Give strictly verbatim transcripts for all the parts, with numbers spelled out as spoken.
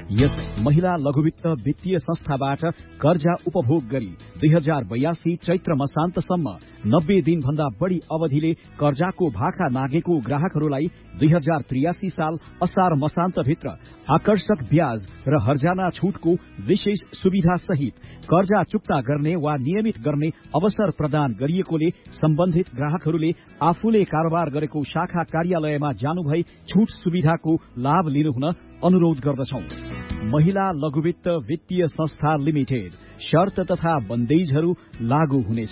यस महिला लघुवित्त वित्तीय संस्थाबाट कर्जा उपभोग गरी दुई हजार बयासी चैत्र मसान्तसम्म नब्बे दिन भन्दा बढ़ी अवधिले कर्जाको भाखा नागेको ग्राहकहरूलाई दुई हजार त्रियासी साल असार मसान्तभित्र आकर्षक ब्याज र हर्जाना छूटको विशेष सुविधा सहित कर्जा चुक्ता गर्ने वा नियमित गर्ने अवसर प्रदान गरिएकोले सम्बन्धित ग्राहकहरूले आफूले कारोबार गरेको शाखा कार्यालयमा जानुभई छूट सुविधाको लाभ लिनुहुन अनुरोध गर्दछौं। महिला लघुवित्त वित्तीय संस्था लिमिटेड। शर्त तथा बन्देजहरू लागू हुनेछ।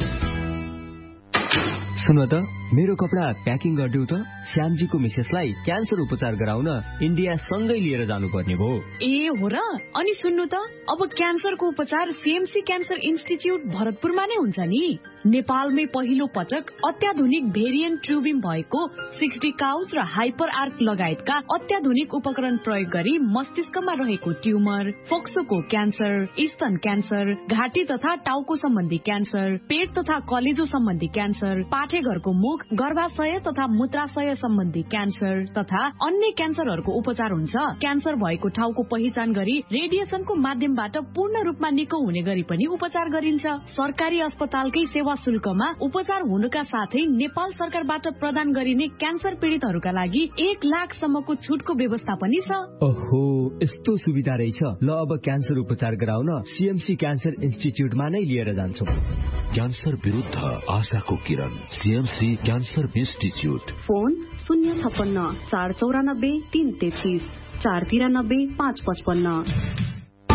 सुन त मेरो कपडा प्याकिङ गरिदेऊ त। श्यामजीको मिसेसलाई क्यान्सर उपचार गराउन इन्डिया सँगै लिएर जानुपर्ने भयो। ए हो र? अनि सुन्नु त, अब क्यान्सरको उपचार सीएमसी क्यान्सर इन्स्टिच्युट भरतपुरमा नै हुन्छ नि। नेपालमै पहिलो पटक अत्याधुनिक भेरिएन्ट ट्युबिम भएको सिक्सटी काउच र हाइपर आर्क लगायतका अत्याधुनिक उपकरण प्रयोग गरी मस्तिष्कमा रहेको ट्युमर, फोक्सोको क्यान्सर, स्तन क्यान्सर, घाँटी तथा टाउको सम्बन्धी क्यान्सर, पेट तथा कलेजो सम्बन्धी क्यान्सर, पाठेघरको मुख, गर्भाशय तथा मूत्राशय सम्बन्धी क्यान्सर तथा अन्य क्यान्सरहरूको उपचार हुन्छ। क्यान्सर भएको ठाउँको पहिचान गरी रेडिएसनको माध्यमबाट पूर्ण रूपमा निको हुने गरी पनि उपचार गरिन्छ। सरकारी अस्पतालकै सेवा शुल्कमा उपचार हुनुका साथै नेपाल सरकारबाट प्रदान गरिने क्यान्सर पीड़ितहरूका लागि एक लाख सम्मको छुटको व्यवस्था पनि छ। ओहो, यस्तो सुविधा रहेछ। ल अब क्यान्सर उपचार गराउन सीएमसी क्यान्सर इन्स्टिच्युटमा नै लिएर जान्छौँ। क्यान्सर विरुद्ध आशाको किरण, सीएमसी क्यान्सर इन्स्टिच्युट। फोन शून्य छप्पन्न चार चौरानब्बे तीन तेत्तीस चार तिरानब्बे पाँच पचपन्न।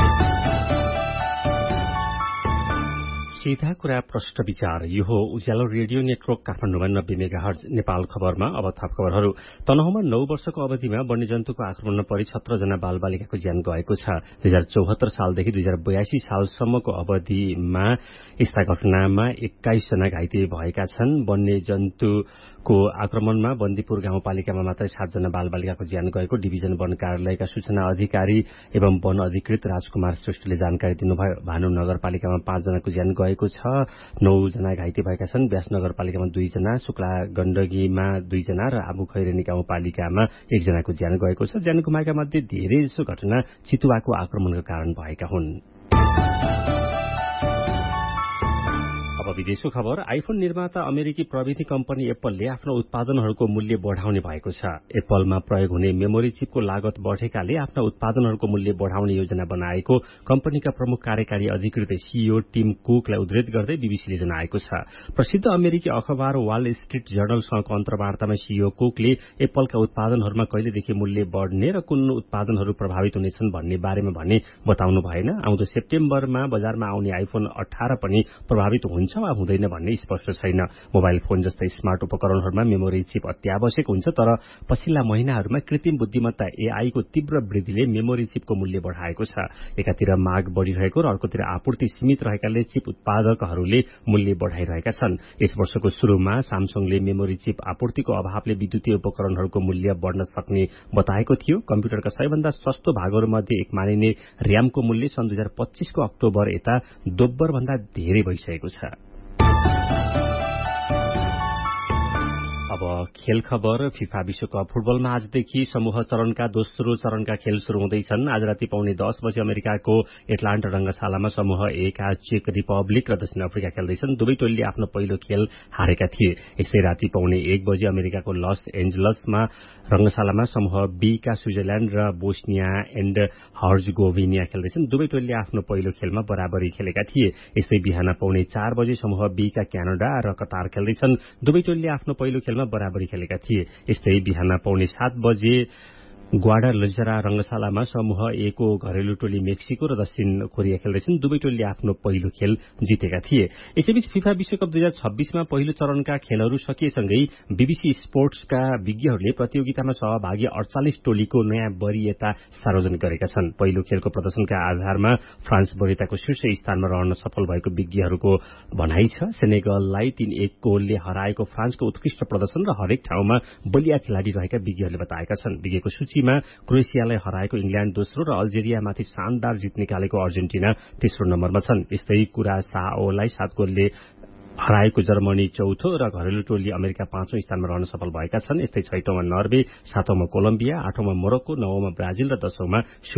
सीधा कुरा प्रश्न विचार। यो हो उज्यालो रेडियो नेटवर्क काठमाडौँमा नब्बे मेगाहर्ज नेपाल खबरमा। अब थप खबरहरू। तनहुँमा नौ वर्षको अवधिमा वन्यजन्तुको आक्रमणमा परि सत्र जना बाल बालिकाको ज्यान गएको छ। दुई हजार चौहत्तर सालदेखि दुई हजार बयासी सालसम्मको अवधिमा यस्ता घटनामा एक्काइस जना घाइते भएका छन्। वन्यजन्तुको आक्रमणमा बन्दीपुर गाउँपालिकामा मात्रै सातजना बाल बालिकाको ज्यान गएको डिभिजन वन कार्यालयका सूचना अधिकारी एवं वन अधिकृत राजकुमार श्रेष्ठले जानकारी दिनुभयो। भानु नगरपालिकामा पाँचजनाको ज्यान गएको छ। नौ जना घाइते भएका छन्। व्यास नगरपालिकामा दुईजना, शुक्ला गण्डकीमा दुईजना र आबु खैरेनी गाउँपालिकामा एकजनाको ज्यान गएको छ। ज्यान गुमाएका मध्ये धेरै जसो घटना चितुवाको आक्रमणका कारण भएका हुन्। अब विदेशको खबर। आइफोन निर्माता अमेरिकी प्रविधि कम्पनी एप्पलले आफ्नो उत्पादनहरूको मूल्य बढ़ाउने भएको छ। एप्पलमा प्रयोग हुने मेमोरी चिपको लागत बढ़ेकाले आफ्ना उत्पादनहरूको मूल्य बढ़ाउने योजना बनाएको कम्पनीका प्रमुख कार्यकारी अधिकृत सीईओ टिम कुकलाई उद्धृत गर्दै बीबीसीले जनाएको छ। प्रसिद्ध अमेरिकी अखबार वाल स्ट्रीट जर्नलसँगको अन्तर्वार्तामा सीईओ कुकले एप्पलका उत्पादनहरूमा कहिलेदेखि मूल्य बढ़ने र कुन उत्पादनहरू प्रभावित हुनेछन् भन्ने बारेमा भने बताउनु भएन। आउँदो सेप्टेम्बरमा बजारमा आउने आइफोन अठार पनि प्रभावित हुन्छ वा हुँदैन भन्ने स्पष्ट छैन। मोबाइल फोन जस्तै स्मार्ट उपकरणहरूमा मेमोरी चिप अत्यावश्यक हुन्छ, तर पछिल्ला महिनाहरूमा कृत्रिम बुद्धिमत्ता एआई को तीव्र वृद्धिले मेमोरी चिपको मूल्य बढ़ाएको छ। एकातिर माग बढ़िरहेको र अर्कोतिर आपूर्ति सीमित रहेकाले चिप उत्पादकहरूले मूल्य बढ़ाइरहेका छन्। यस वर्षको शुरूमा सामसङले मेमोरी चिप आपूर्तिको अभावले विद्युतीय उपकरणहरूको मूल्य बढ़न सक्ने बताएको थियो। कम्प्युटरका सबैभन्दा सस्तो भागहरूमध्ये एक मानिने र्यामको मूल्य सन् दुई हजार पच्चीसको अक्टोबर यता दोब्बर भन्दा धेरै भइसकेको छ। अब खेल खबर। फिफा विश्वकप फुटबलमा आजदेखि समूह चरणका दोस्रो चरणका खेल शुरू हुँदैछन्। आज राति पाउने दस बजे अमेरिकाको एटलान्टा रंगशालामा समूह ए का चेक रिपब्लिक र दक्षिण अफ्रिका खेल्दैछन्। दुवै टोलीले आफ्नो पहिलो खेल हारेका थिए। यस्तै राति पाउने एक बजे अमेरिकाको लस एन्जलसमा रंगशालामा समूह बी का स्विजरल्याण्ड र बोस्निया एण्ड हर्जगोभिनिया खेल्दैछन्। दुवै टोलीले आफ्नो पहिलो खेलमा बराबरी खेलेका थिए। यस्तै बिहान पाउने चार बजे समूह बी का क्यानाडा र कतार खेल्दैछन्। दुवै टोलीले आफ्नो पहिलो खेलमा बराबरी खेलेका थिए। यस्तै बिहान पाउने सात बजे ग्वाडालजरा रंगशालामा समूह ए को घरेलु टोली मेक्सिको र दक्षिण कोरिया खेल्दैछन्। दुवै टोलीले आफ्नो पहिलो खेल जितेका थिए। यसैबीच फिफा विश्वकप दुई हजार छब्बीसमा पहिलो चरणका खेलहरू सकिएसँगै बीबीसी स्पोर्ट्सका विज्ञहरूले प्रतियोगितामा सहभागी अडचालिस टोलीको नयाँ वरियता सार्वजनिक गरेका छन्। पहिलो खेलको प्रदर्शनका आधारमा फ्रान्स वरियताको शीर्ष स्थानमा रहन सफल भएको विज्ञहरूको भनाइ छ। सेनेगललाई तीन एक गोलले हराएको फ्रान्सको उत्कृष्ट प्रदर्शन र हरेक ठाउँमा बलिया खेलाड़ी रहेका विज्ञहरूले बताएका छन्। विज्ञको सूची क्रोएसियालाई हराएको इंग्ल्याण्ड दोस्रो र अल्जेरियामाथि शानदार जित निकालेको अर्जेन्टिना तेस्रो नम्बरमा छन्। यस्तै कुरासाओलाई सात गोलले हराएको जर्मनी चौथो र घरेलु टोली अमेरिका पाँचौं स्थानमा रहन सफल भएका छन्। यस्तै छैटौंमा नर्वे, सातौंमा कोलम्बिया, आठौंमा मोरक्को, नवौंमा ब्राजिल र दशौंमा